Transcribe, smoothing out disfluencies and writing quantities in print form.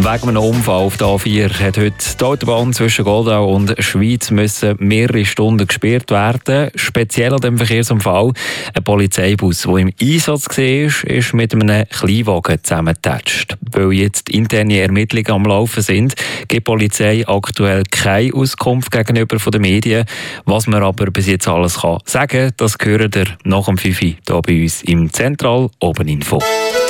Wegen einem Unfall auf der A4 hat heute die Autobahn zwischen Goldau und Schwyz müssen mehrere Stunden gesperrt werden. Speziell an diesem Verkehrsunfall. Ein Polizeibus, der im Einsatz war, ist mit einem Kleinwagen zusammengetatscht. Weil jetzt interne Ermittlungen am Laufen sind, gibt die Polizei aktuell keine Auskunft gegenüber den Medien. Was man aber bis jetzt alles sagen kann, das hören ihr nach dem 5 Uhr hier bei uns im Zentral Obeninfo.